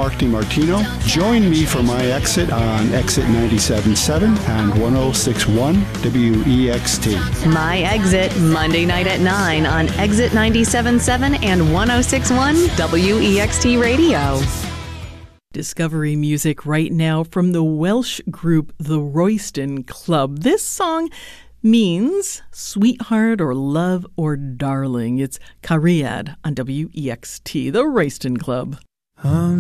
Mark DiMartino. Join me for my exit on Exit 97.7 and 106.1 WEXT. My Exit, Monday night at 9 on Exit 97.7 and 106.1 WEXT Radio. Discovery music right now from the Welsh group The Royston Club. This song means sweetheart or love or darling. It's Cariad on WEXT, The Royston Club.